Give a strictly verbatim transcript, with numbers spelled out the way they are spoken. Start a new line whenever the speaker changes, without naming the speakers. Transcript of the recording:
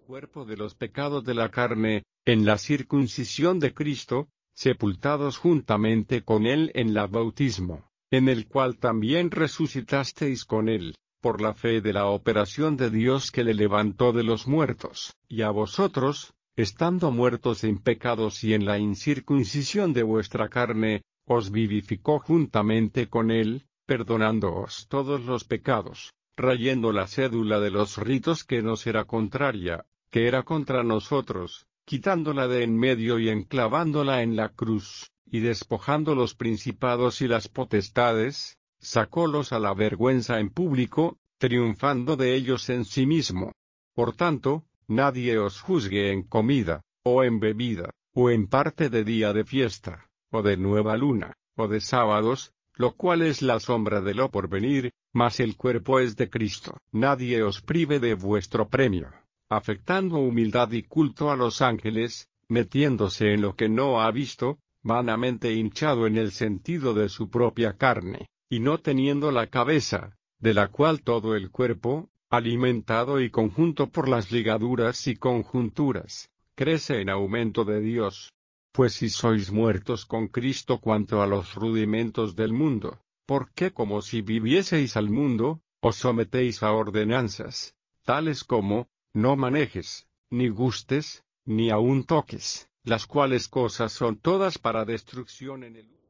cuerpo de los pecados de la carne, en la circuncisión de Cristo, sepultados juntamente con él en el bautismo, en el cual también resucitasteis con él, por la fe de la operación de Dios que le levantó de los muertos, y a vosotros, estando muertos en pecados y en la incircuncisión de vuestra carne, os vivificó juntamente con él, perdonándoos todos los pecados, rayendo la cédula de los ritos que nos era contraria, que era contra nosotros, quitándola de en medio y enclavándola en la cruz, y despojando los principados y las potestades, sacólos a la vergüenza en público, triunfando de ellos en sí mismo. Por tanto, nadie os juzgue en comida, o en bebida, o en parte de día de fiesta, o de nueva luna, o de sábados, lo cual es la sombra de lo porvenir, mas el cuerpo es de Cristo. Nadie os prive de vuestro premio, afectando humildad y culto a los ángeles, metiéndose en lo que no ha visto, vanamente hinchado en el sentido de su propia carne, y no teniendo la cabeza, de la cual todo el cuerpo, alimentado y conjunto por las ligaduras y conjunturas, crece en aumento de Dios. Pues si sois muertos con Cristo cuanto a los rudimentos del mundo, ¿por qué como si vivieseis al mundo, os sometéis a ordenanzas, tales como, no manejes, ni gustes, ni aun toques, las cuales cosas son todas para destrucción en el